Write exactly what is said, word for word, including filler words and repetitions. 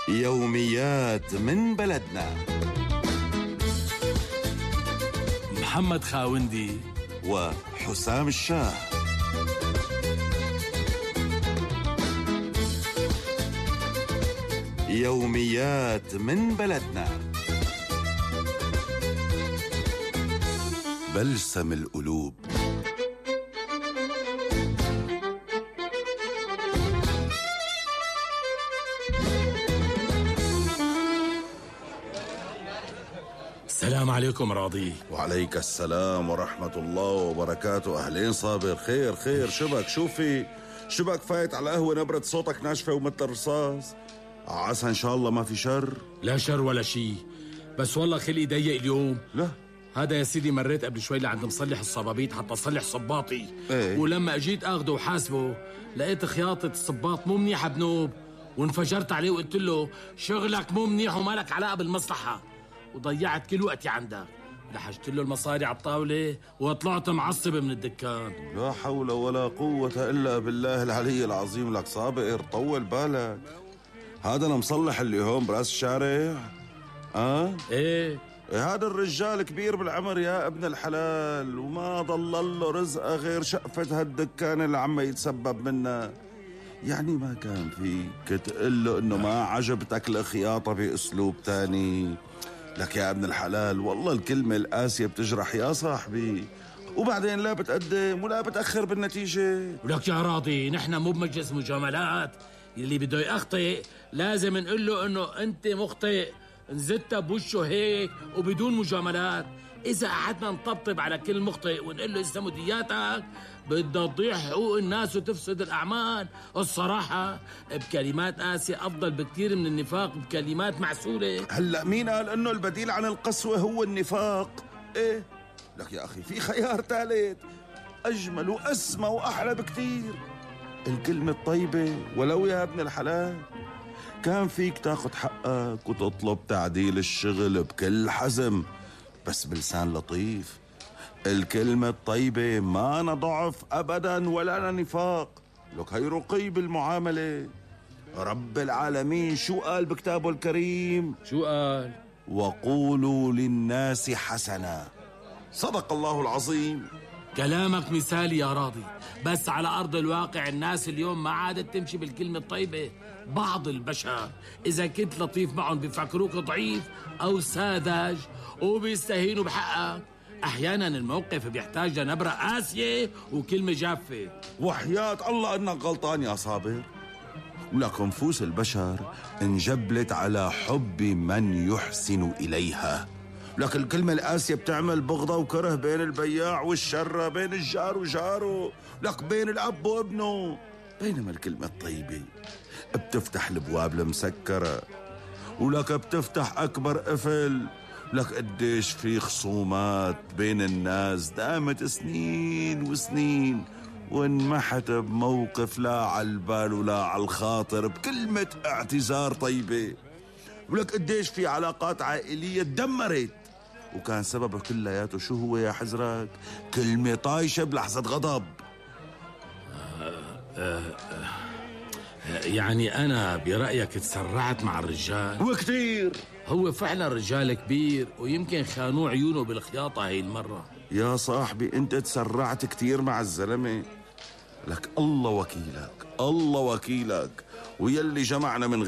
يوميات من بلدنا. محمد خاوندي وحسام الشاه. يوميات من بلدنا. بلسم القلوب. السلام عليكم راضي. وعليك السلام ورحمة الله وبركاته. أهلين صابر. خير خير. شبك شوفي شبك فايت على قهوة نبرة صوتك ناشفة ومثل الرصاص. عسى إن شاء الله ما في شر. لا شر ولا شي، بس والله خلقي ضيق اليوم. لا هذا يا سيدي مريت قبل شوي لعند مصلح الصبابيط حتى اصلح صباطي. ايه؟ ولما اجيت اخده وحاسبه لقيت خياطة الصباط مو منيحة بنوب، وانفجرت عليه وقلت له شغلك مو منيح ومالك علاقة بالمصلحة، وضيعت كل وقتي عندك. لحجت له المصاري على الطاولة وطلعت معصب من الدكان. لا حول ولا قوة إلا بالله العلي العظيم. لك صابر طول بالك، هذا المصلح اللي هون براس الشارع. اه ايه هذا الرجال كبير بالعمر يا ابن الحلال، وما ضل له رزقه غير شقفة هالدكان اللي عم يتسبب منها. يعني ما كان فيك تقول له انه ما عجبتك الخياطة باسلوب تاني؟ لك يا ابن الحلال والله الكلمة القاسية بتجرح يا صاحبي، وبعدين لا بتقدم ولا بتأخر بالنتيجة. ولك يا راضي نحن مو بمجلس مجاملات، اللي بده يخطئ لازم نقول له انه انت مخطئ، نزتها بوشه هيك وبدون مجاملات. اذا قعدنا نطبطب على كل مخطئ ونقول له اسا مدياتك بدها تضيع حقوق الناس وتفسد الاعمال. الصراحه بكلمات قاسيه افضل بكثير من النفاق بكلمات معسوله. هلا مين قال انه البديل عن القسوة هو النفاق؟ ايه لك يا اخي في خيار ثالث اجمل واسمى واحلى بكثير، الكلمة الطيبة. ولو يا ابن الحلال كان فيك تاخد حقك وتطلب تعديل الشغل بكل حزم، بس بلسان لطيف. الكلمة الطيبة ما أنا ضعف أبدا ولا أنا نفاق. لك هي رقي بالمعاملة. رب العالمين شو قال بكتابه الكريم؟ شو قال؟ وقولوا للناس حسنا. صدق الله العظيم. كلامك مثالي يا راضي، بس على أرض الواقع الناس اليوم ما عادت تمشي بالكلمة الطيبة. بعض البشر إذا كنت لطيف معهم بيفكروك ضعيف أو ساذج وبيستهينوا بحقك. أحيانا الموقف بيحتاج لنبرة قاسية وكلمة جافة. وحياة الله إنك غلطان يا صابر، ولكن نفوس البشر انجبلت على حب من يحسن إليها. لكن الكلمة القاسية بتعمل بغضة وكره بين البياع والشرة، بين الجار وجاره، لك بين الأب وابنه. بينما الكلمة الطيبة بتفتح الابواب المسكرة، ولك بتفتح اكبر قفل. لك قديش في خصومات بين الناس دامت سنين وسنين وانمحت بموقف لا على البال ولا على الخاطر بكلمة اعتذار طيبة. ولك قديش في علاقات عائلية تدمرت وكان سبب كلياته شو هو يا حزرك؟ كلمة طايشة بلحظة غضب. آه آه يعني أنا برأيك تسرعت مع الرجال وكتير. هو فعلا رجال كبير ويمكن خانوه عيونه بالخياطة هاي المرة. يا صاحبي انت تسرعت كتير مع الزلمة. لك الله وكيلك الله وكيلك، ويلي جمعنا من